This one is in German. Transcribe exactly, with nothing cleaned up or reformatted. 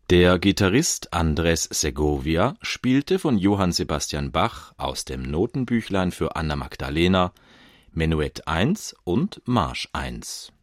Der Gitarrist Andres Segovia spielte von Johann Sebastian Bach aus dem Notenbüchlein für Anna Magdalena Menuett eins und Marsch eins.